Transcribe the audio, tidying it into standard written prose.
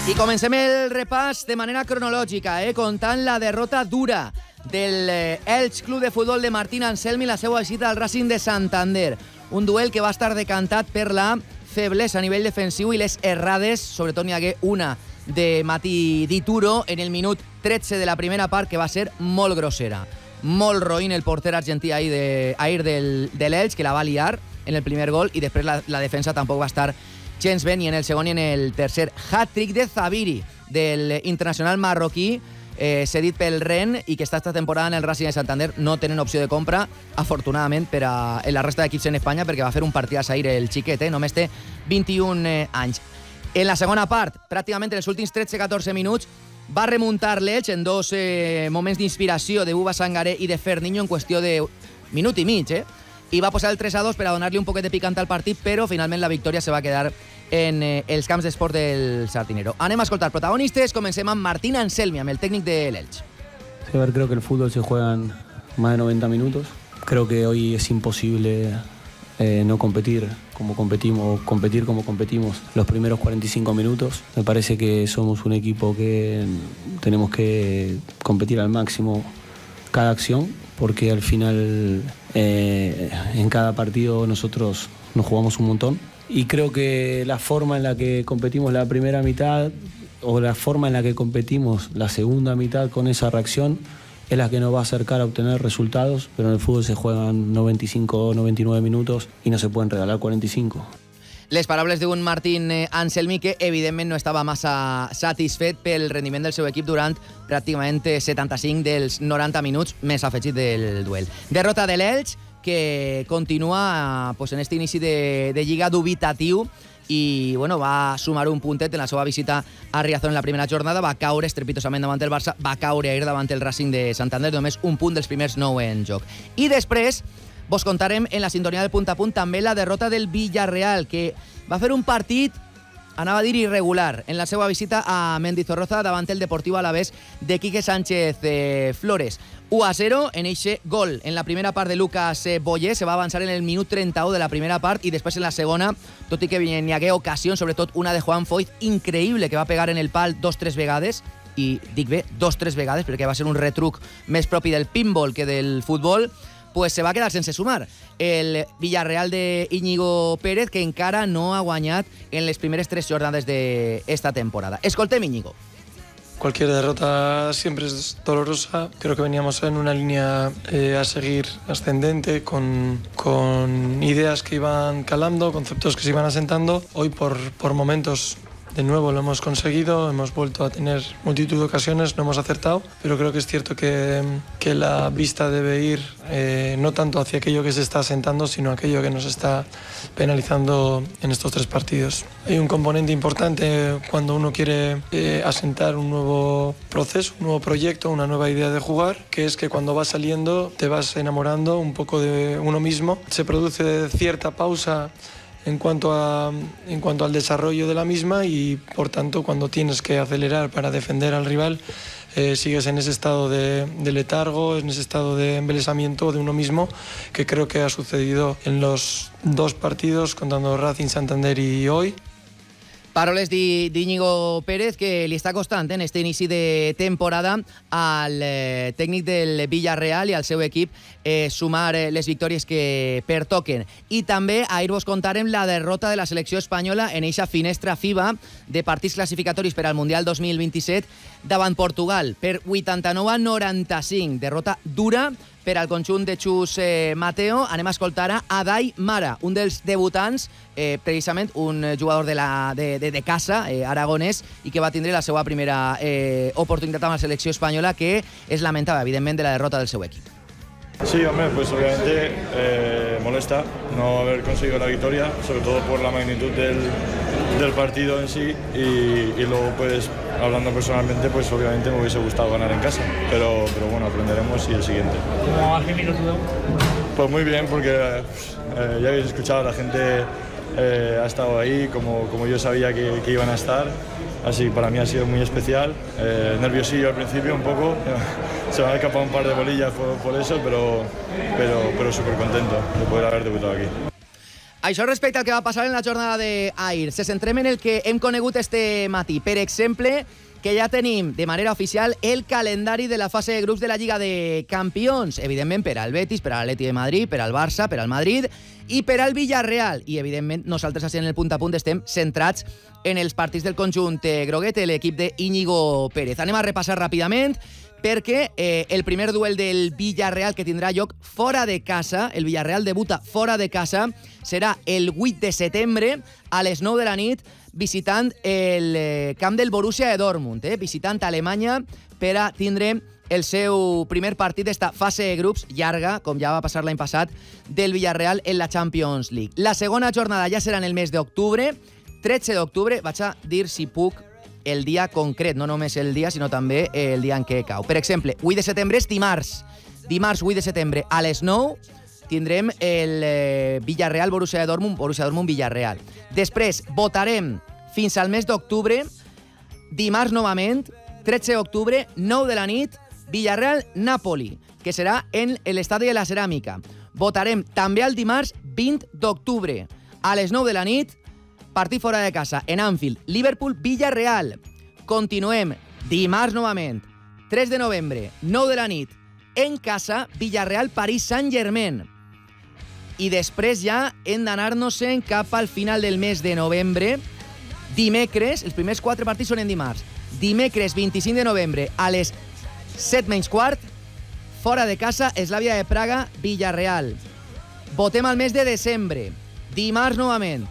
I comencem el repàs de manera cronològica, comptant la derrota dura del Elx Club de Futbol de Martín Anselmi i la seva visita al Racing de Santander. Un duel que va estar decantat per la feblesa a nivell defensiu i les errades, sobretot n'hi hagué una de Mati Dituro en el minut 13 de la primera part, que va ser molt grossera. Molt roïn el porter argentí ahir del Elx, que la va liar en el primer gol, i després la defensa tampoc va estar gens bé, ni en el segon ni en el tercer. Hat-trick de Zabiri, del internacional marroquí, cedit pel Rennes i que està esta temporada en el Racing de Santander. No tenen opció de compra, afortunadament, per a la resta d'equips en Espanya, perquè va fer un partidàs ahir el xiquet, només té 21 anys. En la segona part, pràcticament en els últims 13-14 minuts, va remuntar l'Elx en dos moments d'inspiració de Buba Sangaré i de Ferniño en qüestió de minut i mig, i va posar el 3-2 per a donar-li un poquet de picant al partit, però finalment la victòria se va quedar en els camps d'esport del Sardinero. Anem a escoltar protagonistes. Comencem amb Martín Anselmi, amb el tècnic de l'Elx. Sí, a ver, creo que el fútbol se juega en más de 90 minutos. Creo que hoy es imposible no competir como competimos los primeros 45 minutos. Me parece que somos un equipo que tenemos que competir al máximo cada acción, porque al final en cada partido nosotros nos jugamos un montón. Y creo que la forma en la que competimos la primera mitad o la forma en la que competimos la segunda mitad con esa reacción es la que nos va a acercar a obtener resultados, pero en el fútbol se juegan 95 o 99 minutos y no se pueden regalar 45. Les paraules d'un Martín Anselmi que evidentment no estava massa satisfet pel rendiment del seu equip durant pràcticament 75 dels 90 minuts més afegit del duel. Derrota de l'Elx, que continua en aquest inici de lliga dubitatiu i va sumar un puntet en la seva visita a Riazor en la primera jornada. Va caure estrepitosament davant el Barça, va caure ahir davant el Racing de Santander, només un punt dels primers 9 en joc. I després vos contarem en la sintonia del punt a punt també la derrota del Villarreal, que va fer un partit, anava a dir irregular, en la seva visita a Mendizorroza davant el Deportivo Alavés de Quique Sánchez Flores. 1-0 en eixe gol. En la primera part de Lucas Boyer se va avançar en el minut 31 de la primera part i després en la segona, tot i que n'hi hagué ocasions, sobretot una de Juan Foyt, increïble, que va pegar en el pal 2-3 vegades, i dic bé, 2-3 vegades, perquè va ser un retruc més propi del pinball que del futbol, pues se va quedar sense sumar. El Villarreal de Íñigo Pérez, que encara no ha guanyat en les primeres 3 jornades d'esta temporada. Escoltem Íñigo. Cualquier derrota siempre es dolorosa. Creo que veníamos en una línea a seguir ascendente, con ideas que iban calando, conceptos que se iban asentando. Hoy por momentos de nuevo lo hemos conseguido, hemos vuelto a tener multitud de ocasiones, no hemos acertado, pero creo que es cierto que la vista debe ir no tanto hacia aquello que se está asentando, sino aquello que nos está penalizando en estos 3 partidos. Hay un componente importante cuando uno quiere asentar un nuevo proceso, un nuevo proyecto, una nueva idea de jugar, que es que cuando vas saliendo te vas enamorando un poco de uno mismo. Se produce cierta pausa en cuanto al desarrollo de la misma y, por tanto, cuando tienes que acelerar para defender al rival, sigues en ese estado de letargo, en ese estado de embelesamiento de uno mismo, que creo que ha sucedido en los 2 partidos, contando Racing, Santander y hoy. Paroles d'Íñigo Pérez, que li està costant en este inici de temporada al tècnic del Villarreal i al seu equip sumar les victòries que pertoquen. I també ahir vos contarem la derrota de la selecció espanyola en eixa finestra FIBA de partits classificatoris per al Mundial 2027 davant Portugal per 89-95. Derrota dura per al conjunt de Xus Mateo. Anem a escoltar a Adai Mara, un dels debutants, precisament un jugador de casa, aragonès, i que va tindre la seva primera oportunitat amb la selecció espanyola, que es lamentava, evidentment, de la derrota del seu equip. Sí, hombre, pues obviamente molesta no haber conseguido la victoria, sobre todo por la magnitud del partido en sí y luego, pues, hablando personalmente, pues obviamente me hubiese gustado ganar en casa, pero bueno, aprenderemos y el siguiente. ¿Cómo va? ¿Qué minuto? Pues muy bien, porque ya habéis escuchado, la gente ha estado ahí como yo sabía que iban a estar. Así que para mí ha sido muy especial, nerviosillo al principio un poco, se me han escapado un par de bolillas por eso, pero súper contento de poder haber debutado aquí. Això respecte al que va passar en la jornada d'ahir. Se centrem en el que hem conegut este matí. Per exemple, que ja tenim de manera oficial el calendari de la fase de grups de la Lliga de Campions. Evidentment per al Betis, per a l'Atleti de Madrid, per al Barça, per al Madrid i per al Villarreal. I evidentment nosaltres així en el punt a punt estem centrats en els partits del conjunt groguet, l'equip d'Íñigo Pérez. Anem a repassar ràpidament perquè el primer duel del Villarreal que tindrà lloc fora de casa, el Villarreal debuta fora de casa, serà el 8 de setembre a les 9 de la nit visitant el camp del Borussia de Dortmund, visitant Alemanya per a tindre el seu primer partit d'esta fase de grups llarga, com ja va passar l'any passat, del Villarreal en la Champions League. La segona jornada ja serà en el mes d'octubre, 13 d'octubre, vaig a dir si puc el dia concret, no només el dia, sinó també el dia en què cau. Per exemple, 8 de setembre és dimarts. Dimarts 8 de setembre a les 9 tindrem el Villarreal Borussia Dortmund Villarreal. Després votarem fins al mes d'octubre, dimarts novament, 13 d'octubre, 9 de la nit, Villarreal Napoli, que serà en l'estadi de la Ceràmica. Votarem també el dimarts 20 d'octubre a les 9 de la nit, partit fora de casa en Anfield, Liverpool-Villarreal. Continuem dimarts novament, 3 de novembre, 9 de la nit, en casa, Villarreal-Paris Saint-Germain. I després ja hem d'anar-nos-en cap al final del mes de novembre. Dimecres, els primers 4 partits són en dimarts. Dimecres 25 de novembre a les 7:15, fora de casa, Slavia de Praga, Villarreal. Votem al mes de desembre. Dimarts novament,